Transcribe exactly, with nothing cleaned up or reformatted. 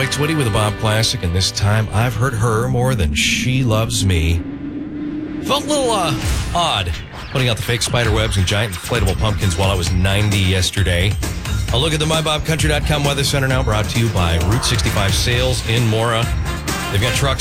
Wake Twitty with a Bob Classic, and this time I've hurt her more than she loves me. Felt a little uh, odd putting out the fake spider webs and giant inflatable pumpkins while I was ninety yesterday. A look at the my bob country dot com Weather Center now, brought to you by Route sixty-five Sales in Mora. They've got trucks